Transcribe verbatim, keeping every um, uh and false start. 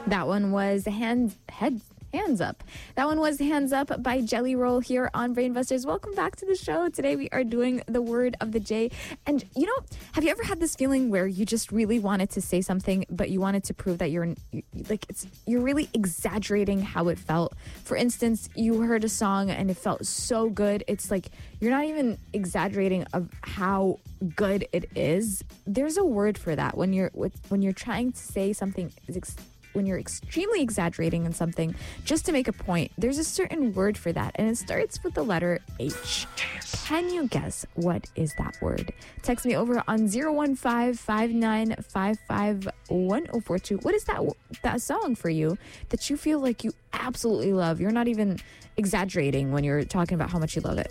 That one was Hands Heads Hands Up. That one was Hands Up by Jelly Roll here on Brainbusters. Welcome back to the show. Today we are doing the word of the day. And you know, have you ever had this feeling where you just really wanted to say something, but you wanted to prove that you're like it's you're really exaggerating how it felt? For instance, you heard a song and it felt so good. It's like you're not even exaggerating of how good it is. There's a word for that when you're when you're trying to say something is when you're extremely exaggerating on something just to make a point. There's a certain word for that, and it starts with the letter H. Can you guess what is that word? Text me over on zero one five, five nine five five, one zero four two. What is that that song for you that you feel like you absolutely love? You're not even exaggerating when you're talking about how much you love it.